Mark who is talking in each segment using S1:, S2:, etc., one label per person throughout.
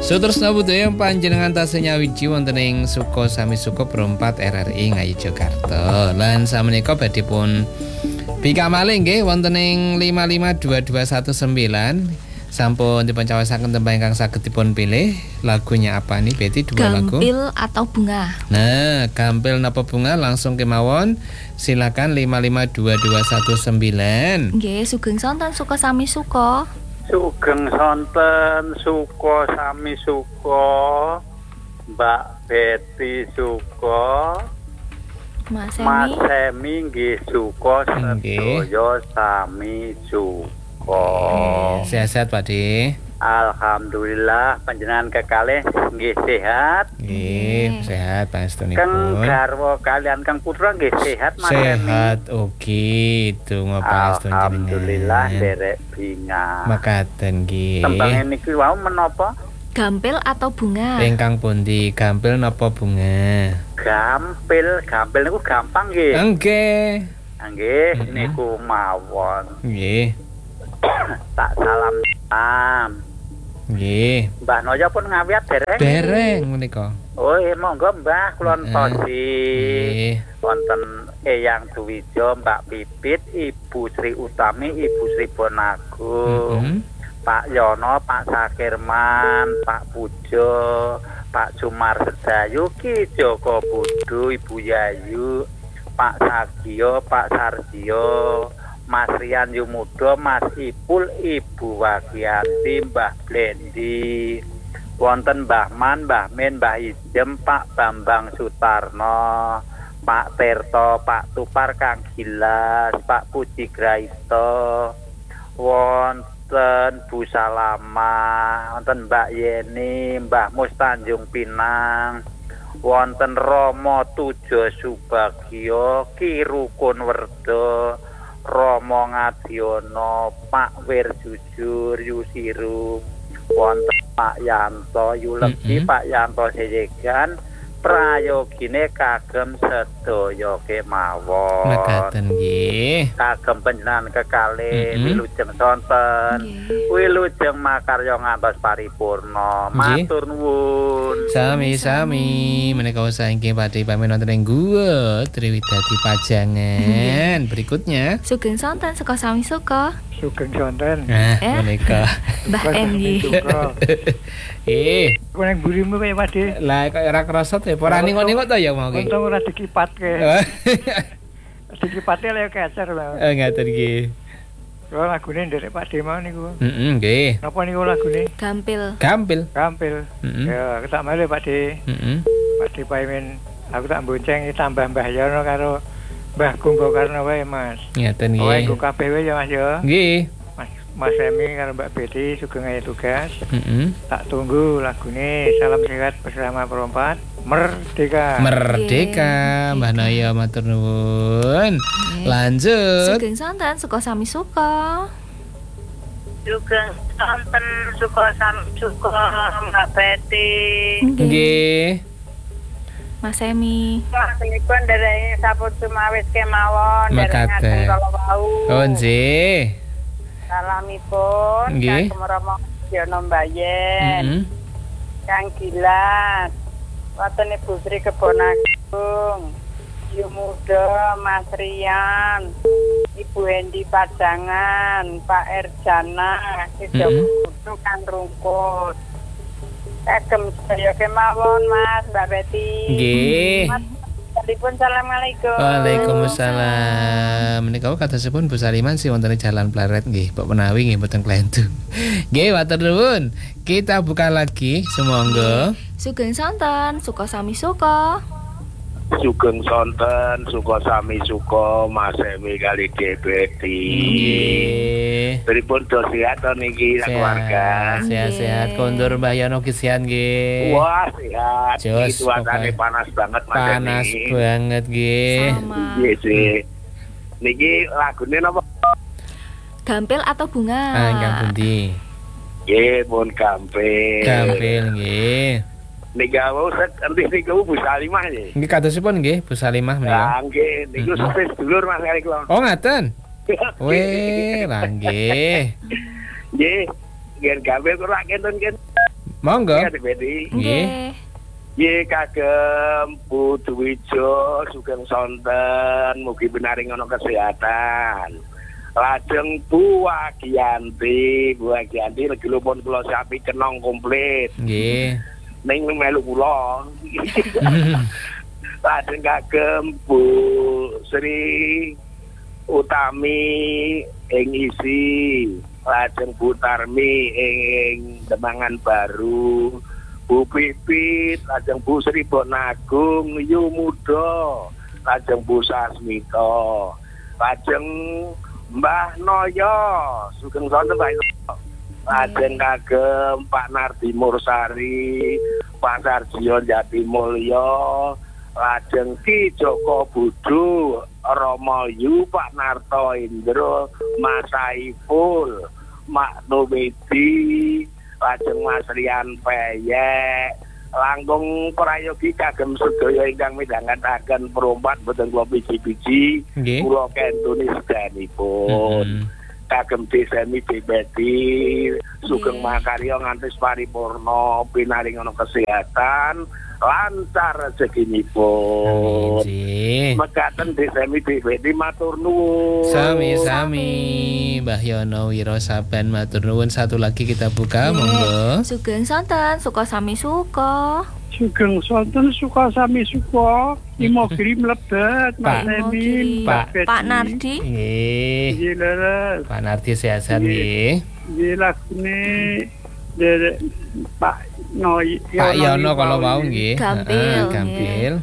S1: Sutresna budaya panjenengan tasih nyawiji wonten ing Suko Sami Suko Perempat RRI Ngayogyakarta. Lan sameneika badhe pun bikamalih nggih wonten ing 552219. Sampun dipun caosaken tembang ingkang saged dipun pilih. Lagunya apa nih Betty? Dua lagu.
S2: Gampil atau bunga.
S1: Nah, gampil napa bunga langsung kemawon. Silakan 552219.
S2: Nggih, sugeng sonten Suko Sami Suko.
S3: Sugeng sonten Suko Sami Suko, Mbak Betty Suko,
S2: Mas
S3: Semi nggih Suko sedaya sami Suko.
S1: Sehat-sehat Pak De.
S3: Alhamdulillah panjenengan kekalih nggih sehat.
S1: Nggih, sehat panjenengan.
S3: Kang garwa kalian Kang Putra nggih sehat Mas Semi.
S1: Sehat, oke. Tunggu panjenengan.
S3: Alhamdulillah derek binga.
S1: Makaten nggih.
S3: Tembang niki wau menapa?
S2: Gampil atau bunga?
S1: Ingkang pundi, gampil napa bunga?
S3: Gampil niku gampang nggih.
S1: Nggih.
S3: Nggih, niku mawon.
S1: Nggih.
S3: Tak salam.
S1: Nggih.
S3: Mbah Noyo pun ngawiat dereng.
S1: Dereng menika.
S3: Oh, monggo Mbah kula tosi.
S1: Nggih.
S3: Wonten Eyang Duwijo, Mbak Pipit, Ibu Sri Utami, Ibu Sri Bonagung. Pak Yono, Pak Sakirman, Pak Pujo, Pak Sumar Sedayu, Ki Joko Budu, Ibu Yayu, Pak Sagio, Pak Sarjio, Mas Rian Yumudo, Mas Ipul, Ibu Wagiati, Mbah Blendi, wonten Mbah Man, Mbah Min, Mbah Ijem, Pak Bambang Sutarno, Pak Terto, Pak Tupar Kang Gilas, Pak Puji Graito, wonten Bu Salama, wonten Mbak Yeni, Mbah Mus Tanjung Pinang, wonten Romo Tujo Subagio, Ki Rukun Werdo, Romo Ngadiono, Pak Wir Jujur Yusiru, wonten Pak Yanto Yulegi, Pak Yanto Seyegan, prayogine kagem sedaya kemawon.
S1: Makaten nggih.
S3: Kagem panjenengan kekalih wilujeng sonten, wilujeng makarya ngantos paripurna. Matur nuwun.
S1: Sami-sami menika saking badhe pamit wonten ing Guwa Triwidadi Pajangan. Berikutnya
S2: Sugeng sonten Suko Sami Suko.
S4: Sugeng sonten.
S1: Menika
S2: Mbah Endi.
S4: Kok nang burimu kaya Pak De?
S1: Lah kok ora krasa to, ora ningo-ningo to ya mau ki.
S4: Untung ora dikipatke. Dikipatke lek kecer lho.
S1: Ngaten nggih.
S4: Kok lagune nderek Pak De mau niku.
S1: Nggih.
S4: Napa niku lagune?
S2: Gampil.
S1: Gampil.
S4: Ya, ketak malih Pak De. Pak De paimen aku tak bonceng tambah Mbah Yono karo Mbah Gunggo Karno wae Mas.
S1: Ngaten nggih.
S4: Wae nggo kabeh wae ya Mas ya.
S1: Nggih.
S4: Mas Emi karo Mbak Betty sugeng aya tugas. Tak tunggu lagune Salam Sehat Bersama Perempat Merdeka.
S1: Merdeka, Mbah Noyo matur nuwun. Lanjut.
S2: Sugeng sonten Suko Sami Suko.
S5: Sugeng sonten Suko Sami Suko Mbak Betty.
S1: Nggih.
S2: Mas Emi.
S5: Maksudipun dari Saput Sumawis kemawon dari ngaten kala wau.
S1: Oh nggih.
S5: Salamipun kagem Romo Yono Mbayen. Kang Gilas. Wonten Ibu Sri Kebonagung. Yumudo Mas Rian. Ibu Hendi Pajangan, Pak Erjana, Ki Joko Budu Kang Rungkut. Kagem sedaya kemawon Mas, Mbak Betty.
S1: Nggih.
S5: Assalamualaikum.
S1: Waalaikumsalam. Menika kathosipun Bu Saliman si wonten Jalan Plaret nggih, Pak Menawi nggih mboten klentu. Nggih, matur nuwun. Kita buka lagi, sumangga.
S2: Sugeng sonten Suko Sami Suko.
S6: Sugeng sonten Suko Sami Suko, Mas Emi kali Betty.
S1: Nggih.
S6: Pripun do sehat to niki keluarga?
S1: Sehat-sehat. Kondur Mbah Yono kisian nggih.
S6: Wah, sehat.
S1: Jos,
S6: Cuacane panas banget Mas Emi.
S1: Panas banget nggih.
S6: Nggih sih. Niki lagune napa?
S2: Gampil atau bunga?
S1: Ingkang pundi?
S6: Nggih, pun gampil.
S1: Gampil nggih.
S6: Nika wau entih niku Bu Salimah nggih.
S1: Nggih kathosipun nggih Bu Salimah menika.
S6: Nggih, niku sepes dulur Mas kali kula.
S1: Oh, ngaten. Weh, lah nggih.
S6: Nggih, nggih gampil kok rak kenten.
S1: Monggo.
S2: Nggih.
S6: Ye kagem Bu Dwijo sugeng sonten mugi benaring ana kesehatan. Lajeng Bu Agianti legi lumpun kula sapi kenong komplit.
S1: Nggih.
S6: Ning melu kula. Lajeng kagem Bu Sri Utami ing isi, lajeng Bu Tarmi ing Demangan Baru. Bu Pipit, lajeng Bu Sri Bonagung, Yu Muda, lajeng Bu Sasmito, lajeng Mbah Noyo, sugeng sonten Mbah Noyo, lajeng kagem Pak Nardi Mursari, Pak Sarjio Jatimulyo, lajeng Ki Joko Budu, Romo Yu, Pak Narto Indro, Mas Saiful, Mak Numedi, lajeng Mas Rian Peyek, langkung prayogi kagem sedaya ingkang midhangetaken perompat boten kula biji-biji kula kentuni sedanipun. Kagem Desemi Debeti sugeng makarya ngantos paripurna pinaring ana kesehatan lancar rezekinipun. Mekaten Desemi Debeti matur nuwun.
S1: Sami-sami Mbah Yono Wiro Saban matur nuwun. Satu lagi kita buka monggo.
S2: Sugeng sonten suka sami suka.
S7: Sugeng sonten suka sami suka. Imogiri mlebet Mas Nemi,
S2: Pak Nardi.
S1: Nggih. Pak Nardi sehat-sehat nggih.
S7: Nggih lagune derek Pak Noy.
S1: Pak Yono kalau mau nggih.
S2: Gampil.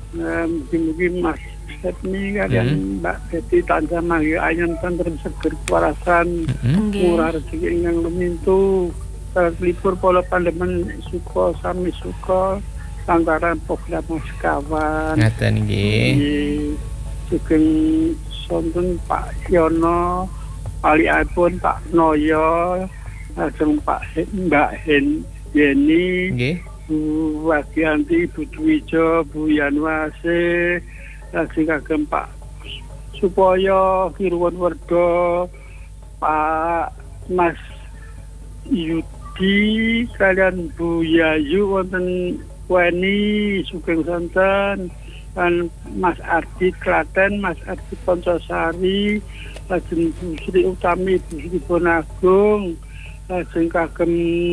S7: Mungkin Mas Setmi kalian Mbak Betty tansah manggi ayon tentrem seger kewarasan murah rezeki ingkang lumintu libur pola pandemen suka sami suka lantaran program sekawan
S1: ngaten nggih.
S7: Sugeng sonten Pak Yono aliapun Pak Noyo lajeng Pak Mbak Yeni
S1: nggih.
S7: Bu Wagianti, Bu Dwijo, Bu Yanwase, lajeng kagem Pak Supoyo, Kirwon Werdo, Pak Mas Yudi, kalian Bu Yayu wonten Weni sugeng sonten, dan Mas Ardi Klaten, Mas Ardi Poncosari, lajeng Bu Sri Utami, Bu Sri Bonagung, lajeng kagem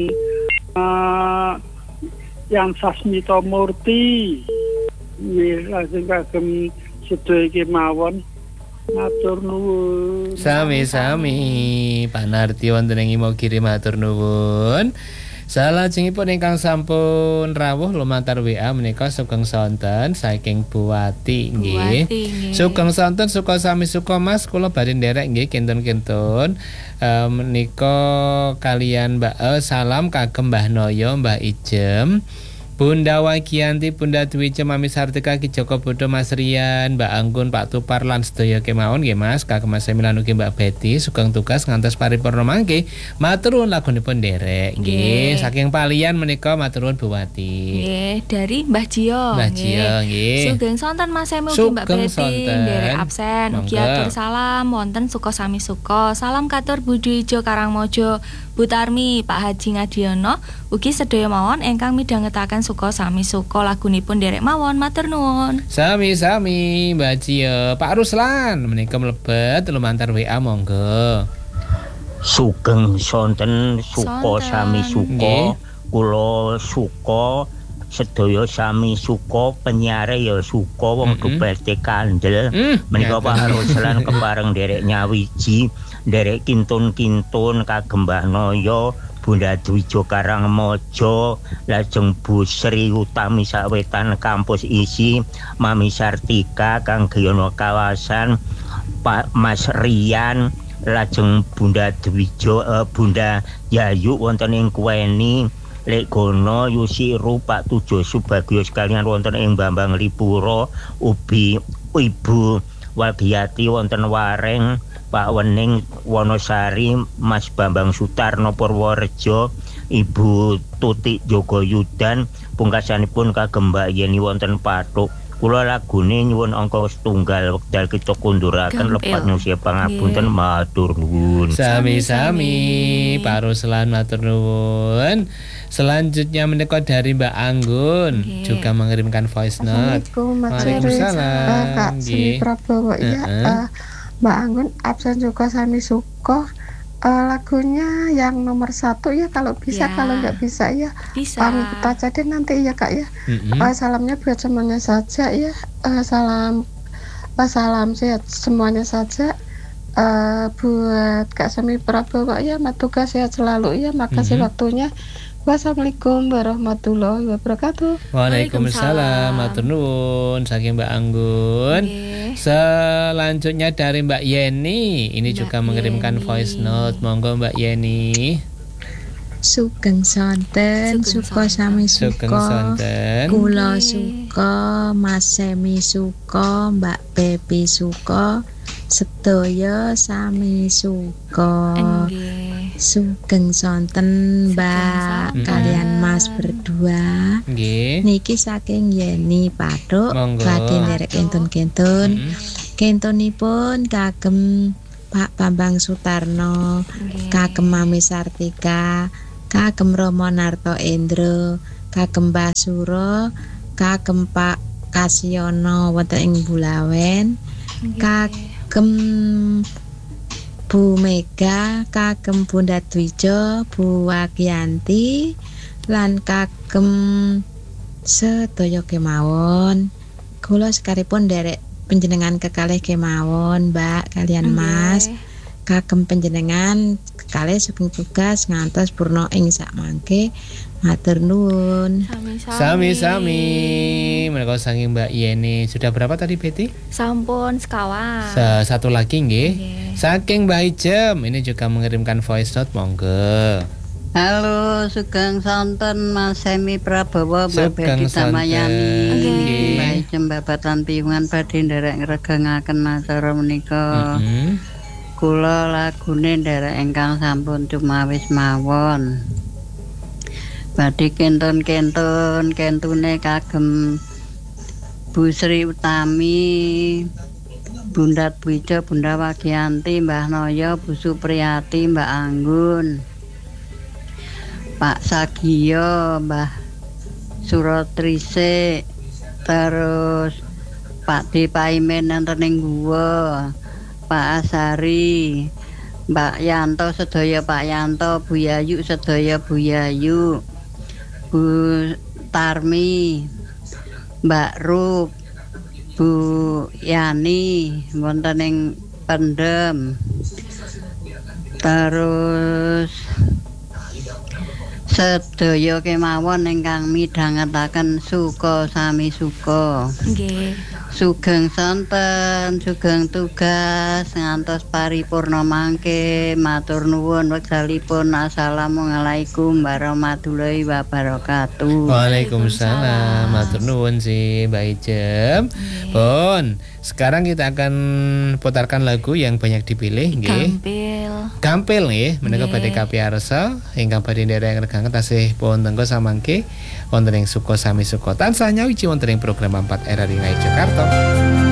S7: yang Sasmito Murti, lajeng kagem sedaya kemawon matur nuwun.
S1: Sami-sami Pak Nardi wonten ing Imogiri matur nuwun. Salajengipun ingkang sampun rawuh lumantar WA menika sugeng sonten saking Buwati nggih. Sugeng sonten suka sami suka Mas kula badhe nderek nggih kinten-kinten menika kalian Mbak salam kagem Mbah Noyo, Mbah Ijem, Bunda Wagianti, Bunda Dwije, Mami Sartika, Ki Joko Bodo, Mas Rian, Mbak Anggun, Pak Tupar lan sedaya kemawon nggih Mas, kagem Mas Emilan ugi Mbak Betty sugeng tugas ngantos paripurna mangke. Matur nuwun lagunipun nderek nggih. Saking Palian menika matur nuwun Buwati.
S2: Nggih, dari Mbah Jio.
S1: Mbah Jio nggih.
S2: Sugeng sonten Mas Emi ugi Mbak Betty nderek absen. Ugi atur salam wonten suka sami suka. Salam katur Bu Dwijo Karangmojo, Bu Tarmi, Pak Haji Ngadiono, ugi sedaya mawon ingkang midhangetaken suka sami suka lagunipun derek mawon matur nuwun.
S1: Sami-sami Mbak Cio. Pak Ruslan menika mlebet lumantar WA monggo.
S8: Sugeng sonten suka sami suka. Kula suka sedaya sami suka, penyiare ya suka wong dubete kandel. Menika Pak Ruslan kepareng derek nyawiji, derek kintun-kintun kagem Mbah Noyo, Bunda Dwijo Karangmojo, lajeng Bu Sri Utami sawetan kampus isi, Mami Sartika kang Geyono kawasan, Pak Mas Rian, lajeng Bunda Dwijo, Bunda Yayu wonten ing Kuweni, Lek Gono Yusiru, Pak Tujo Subagio sekalian wonten ing Bambang Lipuro, Ibu Wagiati wonten Wareng, Pak Wening Wonosari, Mas Bambang Sutarno Purworejo, Ibu Tutik Jogoyudan, pungkasanipun kagem Mbak Yeni wonten Patuk. Kula lagune nyuwun angka setunggal wekdal kita kunduraken lepat nyuwun pangapunten matur nuwun.
S1: Sami-sami Pak Ruslan matur nuwun. Selanjutnya menika dari Mbak Anggun juga mengirimkan voice note.
S9: Waalaikumsalam. Kak Sri Prabowo ya. Mbak Anggun absen juga Sami Suko. Lagunya yang nomor 1 ya kalau bisa, kalau nggak bisa ya pamit aja deh nanti ya Kak ya. Salamnya buat semuanya saja ya. Salam sehat semuanya saja. Buat Kak Sami Prabowo ya, tugas sehat selalu ya. Makasih waktunya. Wassalamualaikum warahmatullahi wabarakatuh.
S1: Waalaikumsalam matur nuwun saking Mbak Anggun. Selanjutnya dari Mbak Yeni. Ini juga mengirimkan voice note. Monggo Mbak Yeni.
S10: Sugeng sonten, suka sami suka. Kula suka, Mas Semi suka, Mbak Pepi suka, sedaya sami suka. Sugeng sonten Mbak kalian Mas berdua. Niki saking Yeni Pathuk badhe nderek kentun-kentun. Kentunipun kagem Pak Bambang Sutarno, kagem Mami Sartika, kagem Romo Narto Endro, kagem Mbah Suro, kagem Pak Kasyono wonten ing Bulawen, kagem Bu Mega, kagem Bunda Dwijo, Bu Wagianti, lan kagem sedaya kemawon. Kula sekaripun nderek panjenengan kekalih kemawon, Mbak kalian Mas. Kagem panjenengan kekalih sugeng tugas ngantos purna ing sak mangke. Matur nuwun.
S1: Sami-sami. Menika saking Mbak Yeni. Sudah berapa tadi Betty?
S2: Sampun sekawan.
S1: Satu lagi nggih. Saking Mbak Ijem. Ini juga mengirimkan voice note monggo.
S11: Halo, sugeng sonten Mas Semi Prabowo, Mbak Betty Tamayani. Mbak Ijem babatan piwungan badhe nderek ngregangaken acara menika. Kula lagune nderek ingkang sampun cumawis mawon. Badhe kentune kagem Bu Sri Utami, Bunda Dwijo, Bunda Wagianti, Mbah Noyo, Bu Supriyati, Mbak Anggun, Pak Sagiyo, Mbah Surotrise, terus Pak Depaimen nenten ing guwa, Pak Asari, Mbak Yanto sedaya Pak Yanto, Bu Yayu sedaya Bu Yayu, Bu Tarmi, Mbak Rup, Bu Yani wonten ing Pendem. Terus sedaya kemawon ingkang midhangetaken suka sami suka.
S2: Nggih.
S11: Sugeng sonten, sugeng tugas ngantos paripurna mangke. Matur nuwun wekdalipun. Assalamualaikum warahmatullahi wabarakatuh.
S1: Waalaikumsalam. Matur nuwun sih Mbak Ijem. Pun sekarang kita akan putarkan lagu yang banyak dipilih nggih. Gampil nggih menika badhe kapiyarsa ingkang badhe nderek regangan tasih pun tenggo samangke wonten ing suka sami suka tansah nyawiji wonten ing program 4 RRI Jakarta.